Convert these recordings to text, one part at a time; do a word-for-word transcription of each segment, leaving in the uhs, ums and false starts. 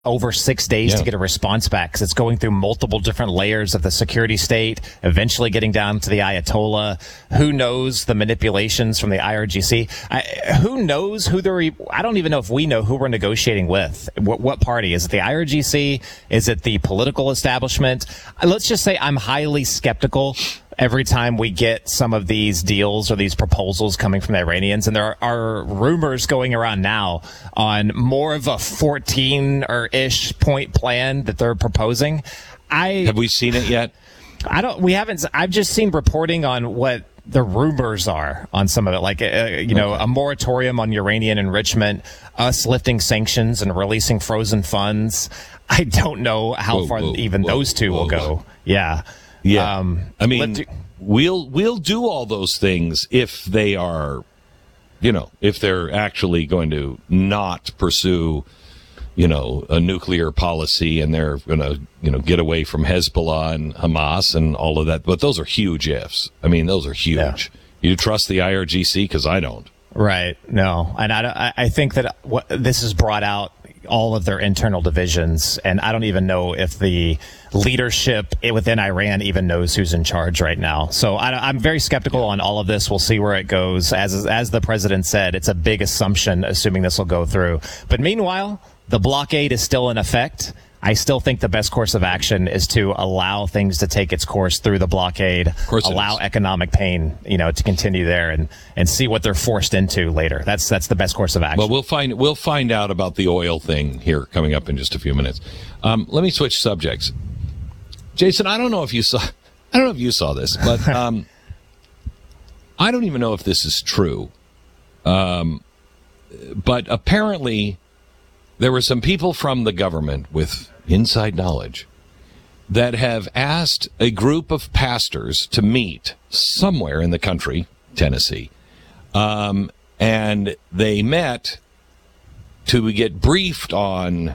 over six days yeah. to get a response back because it's going through multiple different layers of the security state, eventually getting down to the Ayatollah. Who knows the manipulations from the I R G C? I, who knows who they're, I don't even know if we know who we're negotiating with. What, what party? Is it the I R G C? Is it the political establishment? Let's just say I'm highly skeptical every time we get some of these deals or these proposals coming from the Iranians. And there are, are rumors going around now on more of a fourteen or ish point plan that they're proposing. I have we seen it yet? I don't, we haven't, I've just seen reporting on what the rumors are on some of it, like, uh, you know, okay. a moratorium on uranium enrichment, us lifting sanctions and releasing frozen funds. I don't know how whoa, far whoa, even whoa, those two whoa, will go. Whoa. Yeah. Yeah, um, I mean, do- we'll we'll do all those things if they are, you know, if they're actually going to not pursue, you know, a nuclear policy and they're going to, you know, get away from Hezbollah and Hamas and all of that. But those are huge ifs. I mean, those are huge. Yeah. You trust the I R G C? Because I don't. Right. No, and I I think that what this has brought out all of their internal divisions, and I don't even know if the leadership within Iran even knows who's in charge right now. So I, I'm very skeptical on all of this. We'll see where it goes. As as the president said, it's a big assumption, assuming this will go through. But meanwhile, the blockade is still in effect. I still think the best course of action is to allow things to take its course through the blockade, allow economic pain, you know, to continue there and, and see what they're forced into later. That's that's the best course of action. Well, we'll find we'll find out about the oil thing here coming up in just a few minutes. Um, let me switch subjects. Jason, I don't know if you saw I don't know if you saw this, but um, I don't even know if this is true. Um, but apparently there were some people from the government with inside knowledge that have asked a group of pastors to meet somewhere in the country, Tennessee. Um, and they met to get briefed on,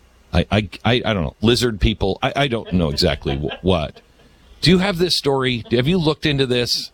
I, I, I, I don't know, lizard people. I, I don't know exactly w- what. Do you have this story? Have you looked into this?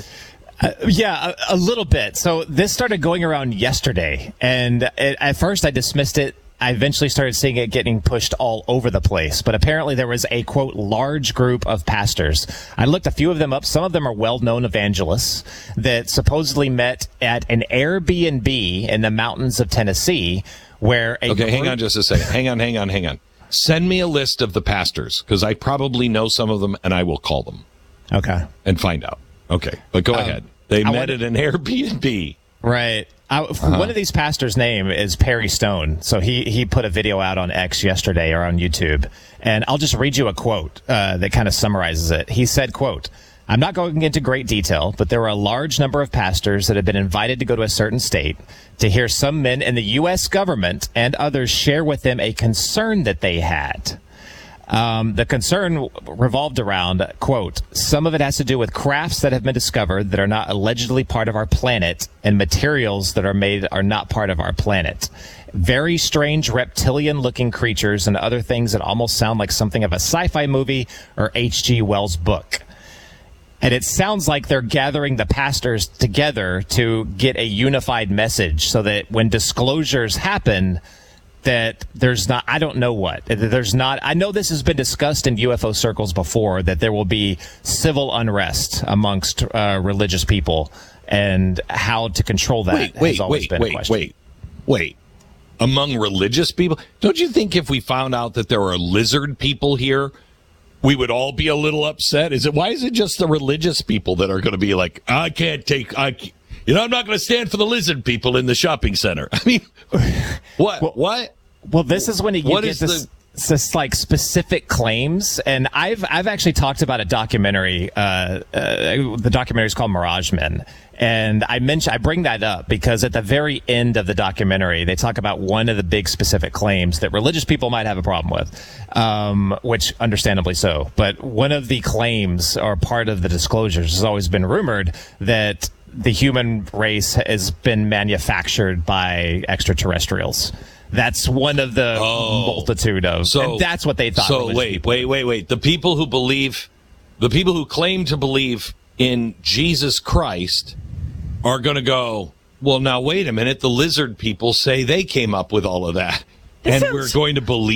Uh, yeah, a, a little bit. So this started going around yesterday, and it, at first I dismissed it. I eventually started seeing it getting pushed all over the place. But apparently there was a, quote, large group of pastors. I looked a few of them up. Some of them are well-known evangelists that supposedly met at an Airbnb in the mountains of Tennessee where a Okay, group- hang on just a second. Hang on, hang on, hang on. Send me a list of the pastors, because I probably know some of them, and I will call them. Okay. And find out. Okay, but go um, ahead. They I met at an Airbnb. Right. I, uh-huh. One of these pastors' name is Perry Stone. So he, he put a video out on X yesterday or on YouTube. And I'll just read you a quote uh, that kind of summarizes it. He said, quote, "I'm not going into great detail, but there were a large number of pastors that had been invited to go to a certain state to hear some men in the U S government and others share with them a concern that they had. Um, the concern revolved around, quote, some of it has to do with crafts that have been discovered that are not allegedly part of our planet and materials that are made are not part of our planet. Very strange reptilian-looking creatures and other things that almost sound like something of a sci-fi movie or H G Wells book." And it sounds like they're gathering the pastors together to get a unified message so that when disclosures happen, that there's not, I don't know what, there's not, I know this has been discussed in U F O circles before, that there will be civil unrest amongst uh, religious people, and how to control that wait, wait, has always wait, been wait, a question. Wait, wait, among religious people? Don't you think if we found out that there are lizard people here, we would all be a little upset? Is it, why is it just the religious people that are going to be like, I can't take, I can't, you know, I'm not going to stand for the lizard people in the shopping center? I mean, what? Well, what? Well, this is when you what get is this, the... this like specific claims, and I've I've actually talked about a documentary. Uh, uh, the documentary is called Mirage Men, and I mention I bring that up because at the very end of the documentary, they talk about one of the big specific claims that religious people might have a problem with, um, which understandably so. But one of the claims, or part of the disclosures, has always been rumored that the human race has been manufactured by extraterrestrials. That's one of the oh, multitude of, so, and that's what they thought. So wait, wait, wait, wait. The people who believe, the people who claim to believe in Jesus Christ are going to go, well, now wait a minute. The lizard people say they came up with all of that. and sounds- we're going to believe